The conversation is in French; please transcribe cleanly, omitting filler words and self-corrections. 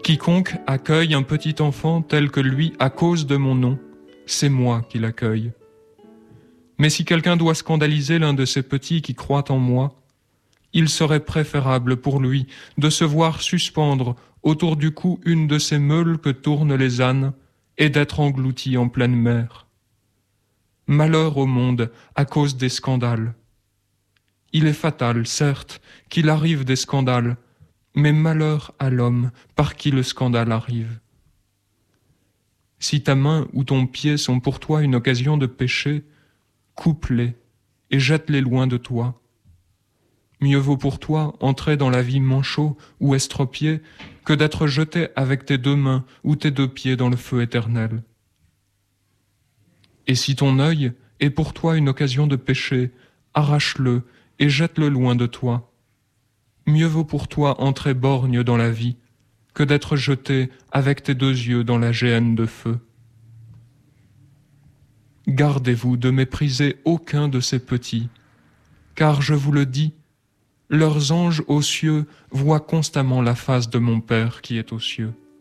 Quiconque accueille un petit enfant tel que lui à cause de mon nom, c'est moi qui l'accueille. Mais si quelqu'un doit scandaliser l'un de ces petits qui croient en moi, il serait préférable pour lui de se voir suspendre autour du cou une de ces meules que tournent les ânes et d'être englouti en pleine mer. Malheur au monde à cause des scandales. Il est fatal, certes, qu'il arrive des scandales, mais malheur à l'homme par qui le scandale arrive. Si ta main ou ton pied sont pour toi une occasion de péché, coupe-les et jette-les loin de toi. Mieux vaut pour toi entrer dans la vie manchot ou estropié que d'être jeté avec tes deux mains ou tes deux pieds dans le feu éternel. Et si ton œil est pour toi une occasion de péché, arrache-le et jette-le loin de toi. Mieux vaut pour toi entrer borgne dans la vie que d'être jeté avec tes deux yeux dans la géhenne de feu. Gardez-vous de mépriser aucun de ces petits, car je vous le dis, leurs anges aux cieux voient constamment la face de mon Père qui est aux cieux.